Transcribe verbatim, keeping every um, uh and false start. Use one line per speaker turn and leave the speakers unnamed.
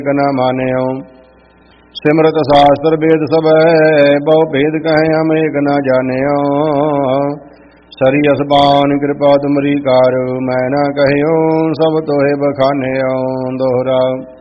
न मान्यो। सिमरत शास्त्र वेद सब बहु भेद कहें हम एक न जान्यो। सरी असबान कृपा तुमरी कार मैं न कहियो सब तोहे बखान्यो। दोहरा